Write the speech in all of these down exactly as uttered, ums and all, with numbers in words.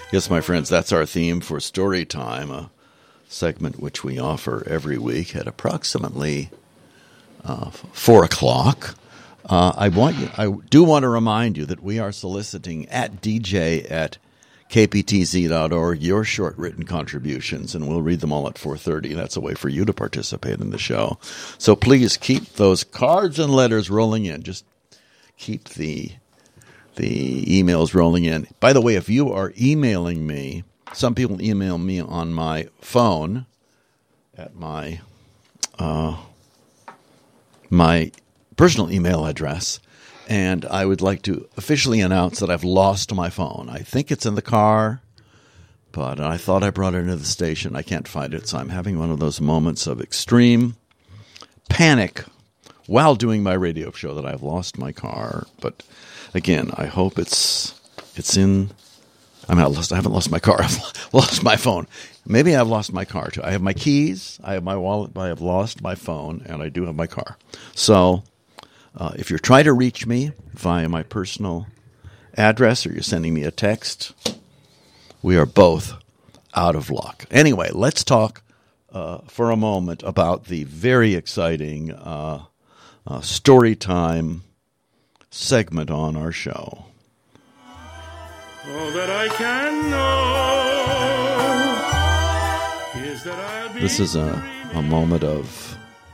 Yes, my friends, that's our theme for Story Time, a segment which we offer every week at approximately uh, four o'clock. Uh, I want you, I do want to remind you that we are soliciting at D J at K P T Z dot org your short written contributions, and we'll read them all at four thirty. That's a way for you to participate in the show. So please keep those cards and letters rolling in. Just keep the the emails rolling in. By the way, if you are emailing me, some people email me on my phone at my uh, my personal email address, and I would like to officially announce that I've lost my phone. I think it's in the car, but I thought I brought it into the station. I can't find it, so I'm having one of those moments of extreme panic while doing my radio show that I've lost my car. But again, I hope it's it's in. I'm not lost. I haven't lost my car. I've lost my phone. Maybe I've lost my car too. I have my keys. I have my wallet. But I have lost my phone, and I do have my car. So, uh, if you're trying to reach me via my personal address, or you're sending me a text, we are both out of luck. Anyway, let's talk uh, for a moment about the very exciting uh, uh, story time segment on our show. All that I can know is that I'll be This is a, a moment of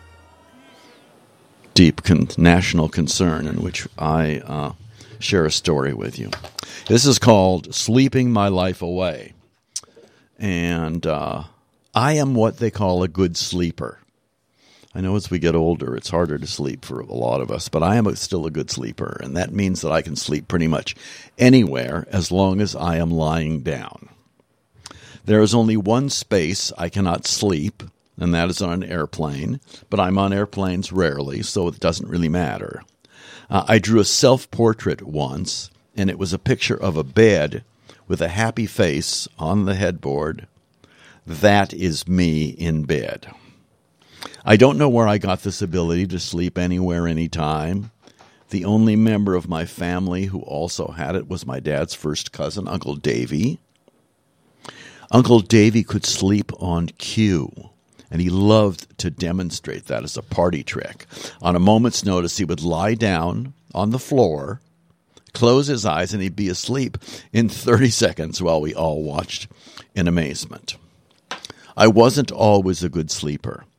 deep con- national concern in which I uh, share a story with you. This is called Sleeping My Life Away. And uh, I am what they call a good sleeper. I know as we get older, it's harder to sleep for a lot of us, but I am a, still a good sleeper, and that means that I can sleep pretty much anywhere as long as I am lying down. There is only one space I cannot sleep, and that is on an airplane, but I'm on airplanes rarely, so it doesn't really matter. Uh, I drew a self-portrait once, and it was a picture of a bed with a happy face on the headboard. That is me in bed. I don't know where I got this ability to sleep anywhere, anytime. The only member of my family who also had it was my dad's first cousin, Uncle Davy. Uncle Davy could sleep on cue, and he loved to demonstrate that as a party trick. On a moment's notice, he would lie down on the floor, close his eyes, and he'd be asleep in thirty seconds while we all watched in amazement. I wasn't always a good sleeper.